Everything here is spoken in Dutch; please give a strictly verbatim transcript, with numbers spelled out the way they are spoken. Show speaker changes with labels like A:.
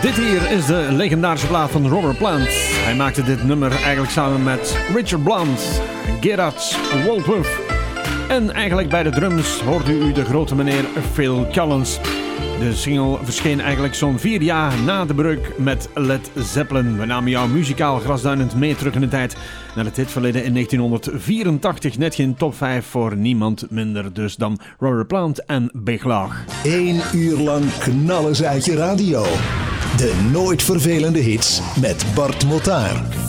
A: Dit hier is de legendarische plaat van Robert Plant. Hij maakte dit nummer eigenlijk samen met Richard Blunt, Gerard Wolthoff. En eigenlijk bij de drums hoorde u de grote meneer Phil Collins. De single verscheen eigenlijk zo'n vier jaar na de breuk met Led Zeppelin. We namen jou muzikaal grasduinend mee terug in de tijd naar het hitverleden in negentien vierentachtig. Net geen top vijf voor niemand minder dus dan Robert Plant en Big Log.
B: Eén uur lang knallen ze uit je radio. De nooit vervelende hits met Bart Motaar.